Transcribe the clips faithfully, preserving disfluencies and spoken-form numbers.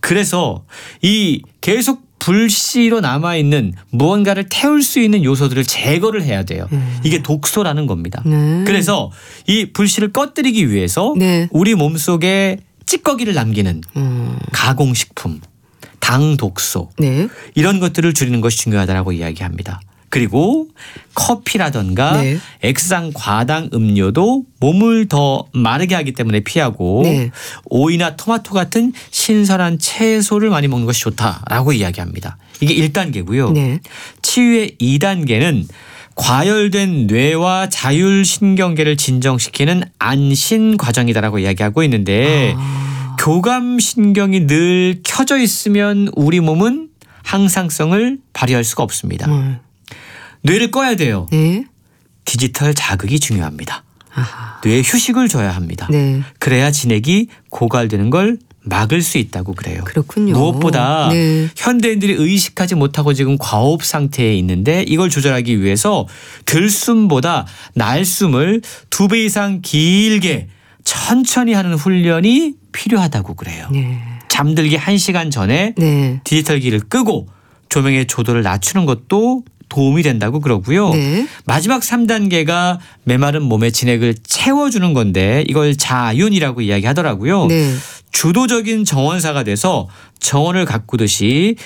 그래서 이 계속 불씨로 남아있는 무언가를 태울 수 있는 요소들을 제거를 해야 돼요. 음. 이게 독소라는 겁니다. 네. 그래서 이 불씨를 꺼뜨리기 위해서 네. 우리 몸속에 찌꺼기를 남기는 음. 가공식품, 당독소 네. 이런 것들을 줄이는 것이 중요하다고 이야기합니다. 그리고 커피라던가 네. 액상 과당 음료도 몸을 더 마르게 하기 때문에 피하고 네. 오이나 토마토 같은 신선한 채소를 많이 먹는 것이 좋다라고 이야기합니다. 이게 일 단계고요. 네. 치유의 이 단계는 과열된 뇌와 자율신경계를 진정시키는 안신 과정이다라고 이야기하고 있는데 아. 교감신경이 늘 켜져 있으면 우리 몸은 항상성을 발휘할 수가 없습니다. 음. 뇌를 꺼야 돼요. 네. 디지털 자극이 중요합니다. 아하. 뇌에 휴식을 줘야 합니다. 네. 그래야 진액이 고갈되는 걸 막을 수 있다고 그래요. 그렇군요. 무엇보다 네. 현대인들이 의식하지 못하고 지금 과호흡 상태에 있는데 이걸 조절하기 위해서 들숨보다 날숨을 두 배 이상 길게 천천히 하는 훈련이 필요하다고 그래요. 네. 잠들기 한 시간 전에 네. 디지털기를 끄고 조명의 조도를 낮추는 것도 도움이 된다고 그러고요. 네. 마지막 삼 단계가 메마른 몸에 진액을 채워주는 건데 이걸 자윤이라고 이야기하더라고요. 네. 주도적인 정원사가 돼서 정원을 가꾸듯이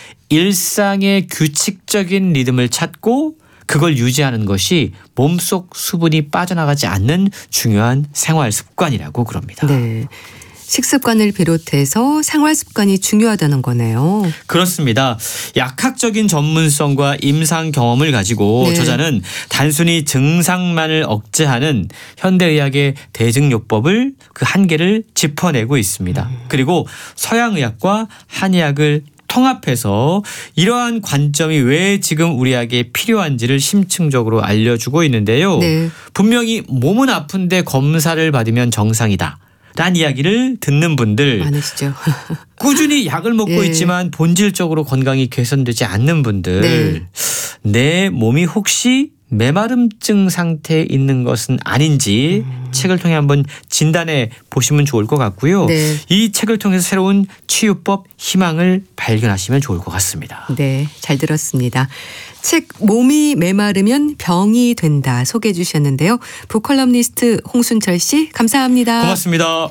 일상의 규칙적인 리듬을 찾고 그걸 유지하는 것이 몸속 수분이 빠져나가지 않는 중요한 생활 습관이라고 그럽니다. 네. 식습관을 비롯해서 생활 습관이 중요하다는 거네요. 그렇습니다. 약학적인 전문성과 임상 경험을 가지고 네. 저자는 단순히 증상만을 억제하는 현대의학의 대증요법을 그 한계를 짚어내고 있습니다. 음. 그리고 서양의학과 한의학을 통합해서 이러한 관점이 왜 지금 우리에게 필요한지를 심층적으로 알려주고 있는데요. 네. 분명히 몸은 아픈데 검사를 받으면 정상이다. 란 이야기를 듣는 분들 많으시죠. 꾸준히 약을 먹고 예. 있지만 본질적으로 건강이 개선되지 않는 분들 네. 내 몸이 혹시 메마름증 상태에 있는 것은 아닌지 음. 책을 통해 한번 진단해 보시면 좋을 것 같고요. 네. 이 책을 통해서 새로운 치유법 희망을 발견하시면 좋을 것 같습니다. 네, 잘 들었습니다. 책 몸이 메마르면 병이 된다 소개해 주셨는데요. 북컬럼니스트 홍순철 씨 감사합니다. 고맙습니다.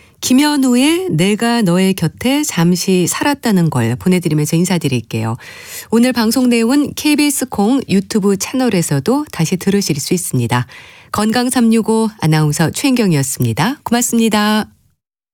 김현우의 내가 너의 곁에 잠시 살았다는 걸 보내드리면서 인사드릴게요. 오늘 방송 내용은 케이비에스 콩 유튜브 채널에서도 다시 들으실 수 있습니다. 건강 삼육오 아나운서 최인경이었습니다. 고맙습니다.